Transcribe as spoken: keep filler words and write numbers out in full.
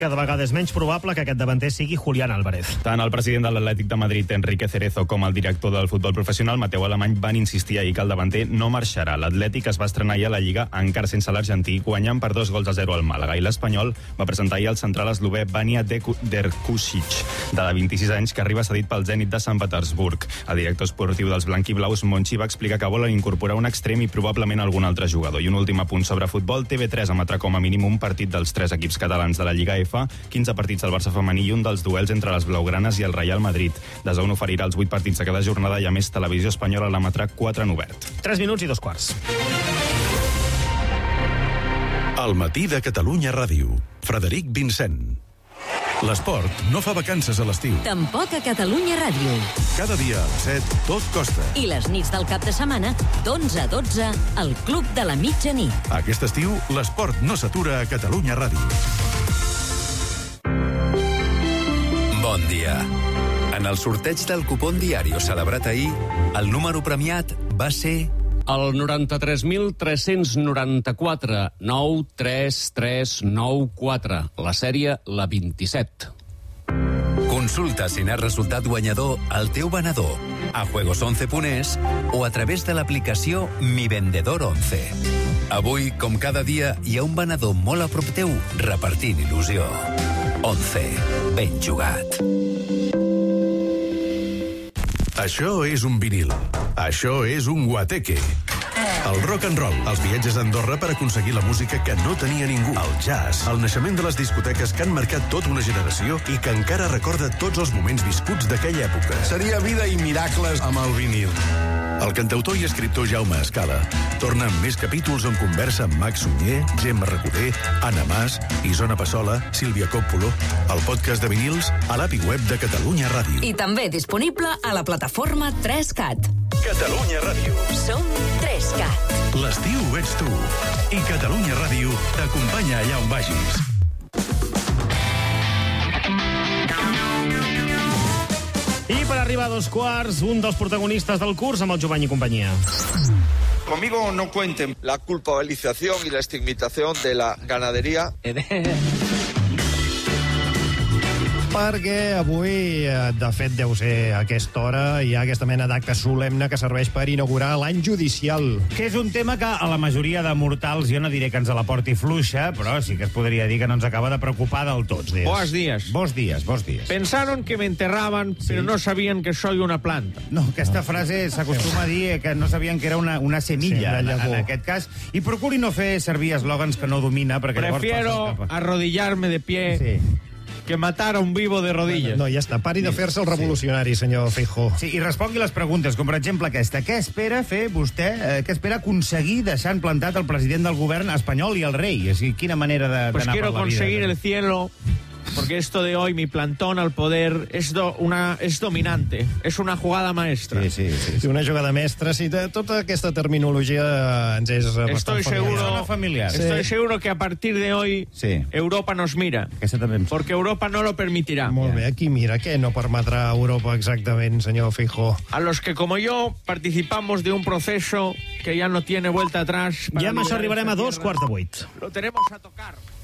Cada vegada és menys probable que aquest davanter sigui Julián Álvarez. Tant el president de l'Atlètic de Madrid, Enrique Cerezo, com el director del futbol professional, Mateu Alemany, van insistir ahir que el davanter no marxarà. L'Atlètic es va estrenar ahir a la Lliga encara sense l'argentí, guanyant per dos gols a zero al Màlaga, i l'Espanyol va presentar ahir el central eslové Vanja Derkušić, de vint-i-sis anys, que arriba cedit pel Zenit de Sant Petersburg. El director esportiu dels blanquiblaus, Monchi, va explicar que volen incorporar un extrem i probablement algun altre jugador. I un últim apunt sobre futbol, T V tres emetrà com a mínim un partit dels tres equips catalans de la Lliga F, quinze partits del Barça femení i un dels duels entre les blaugranes i el Real Madrid. D A Z N oferirà els vuit partits de cada jornada i, a més, Televisió Espanyola l'emetrà quatre en obert. tres minuts i dos quarts. El matí de Catalunya Ràdio. Frederic Vincent. L'esport no fa vacances a l'estiu. Tampoc a Catalunya Ràdio. Cada dia a les set, tot costa. I les nits del cap de setmana, d'onze a dotze, al Club de la Mitjanit. Aquest estiu, l'esport no s'atura a Catalunya Ràdio. Bon dia. En el sorteig del cupón diario celebrat ahir, el número premiat va ser... El noranta-tres mil tres-cents noranta-quatre, nou tres tres nou quatre. La sèrie, la vint-i-set. Consulta si n'has resultat guanyador al teu venedor, a juegos once punt es o a través de l'aplicació Mi Vendedor once. Avui, com cada dia, hi ha un venedor molt a prop teu repartint il·lusió. once. Ben jugat. Això és un vinil. Això és un guateque. El rock and roll, els viatges a Andorra per aconseguir la música que no tenia ningú. El jazz, el naixement de les discoteques que han marcat tota una generació i que encara recorda tots els moments viscuts d'aquella època. Seria vida i miracles amb el vinil. El cantautor i escriptor Jaume Escala torna amb més capítols on conversa amb Max Sunyer, Gemma Recoder, Anna Mas, Isona Passola, Sílvia Coppola, el podcast de vinils a l'A P I web de Catalunya Ràdio. I també disponible a la plataforma tres cat. Catalunya Ràdio. Som tres cat. L'estiu ets tu. I Catalunya Ràdio t'acompanya allà on vagis. I per arribar a dos quarts, un dels protagonistes del curs amb el Jovany i companyia. Conmigo no cuenten. La culpabilización y la estigmatización de la ganadería. Perquè avui, de fet, deu ser a aquesta hora, hi ha aquesta mena d'acte solemne que serveix per inaugurar l'any judicial. Que és un tema que a la majoria de mortals, jo no diré que ens la porti fluixa, però sí que es podria dir que no ens acaba de preocupar del tot. Buenos días. Bons dies, bons dies. Pensaron que me enterraban, sí, pero no sabían que soy una planta. No, aquesta no. frase s'acostuma a dir que no sabien que era una, una semilla, sí, una en, en aquest cas. I procuri no fer servir eslògans que no domina, perquè Prefiero llavors... arrodillarme de pie... Sí. que matar a un vivo de rodillas. No, ja està. Pari de fer-se el revolucionari, sí, senyor Feijóo. Sí, i respongui les preguntes, com per exemple aquesta. Què espera fer vostè, eh, què espera aconseguir deixant plantat el president del govern espanyol i el rei? O sigui, quina manera de, pues d'anar per la vida? Pues quiero conseguir el cielo... Porque esto de hoy, mi plantón al poder, es, do, una, es dominante. Es una jugada maestra. Sí, sí, sí, sí. Una jugada maestra. Sí, de, tota aquesta terminologia ens és estoy seguro, familiar. Sí. Estoy seguro que a partir de hoy sí. Europa nos mira. Porque Europa no lo permitirá. Molt bé, aquí mira, què no permetrà Europa exactament, senyor Feijóo? A los que, como yo, participamos de un proceso que ya no tiene vuelta atrás. Ja amb això arribarem a dos quarts de vuit. Lo tenemos a tocar.